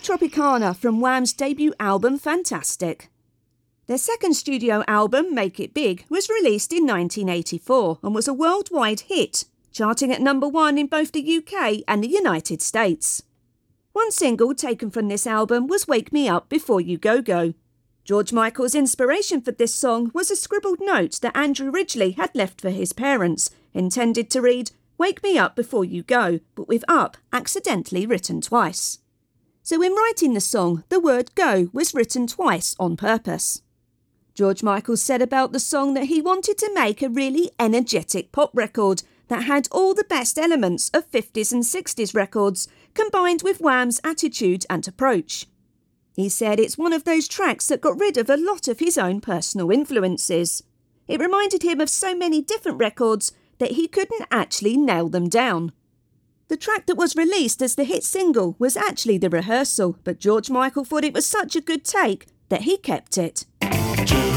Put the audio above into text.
Tropicana from Wham's debut album Fantastic. Their second studio album, Make It Big, was released in 1984 and was a worldwide hit, charting at number 1 in both the UK and the United States. One single taken from this album was Wake Me Up Before You Go Go. George Michael's inspiration for this song was a scribbled note that Andrew Ridgeley had left for his parents, intended to read, Wake me up before you go, but with up accidentally written twice. So in writing the song, the word go was written twice on purpose. George Michael said about the song that he wanted to make a really energetic pop record that had all the best elements of 50s and 60s records, combined with Wham's attitude and approach. He said it's one of those tracks that got rid of a lot of his own personal influences. It reminded him of so many different records that he couldn't actually nail them down. The track that was released as the hit single was actually The Rehearsal, but George Michael thought it was such a good take that he kept it.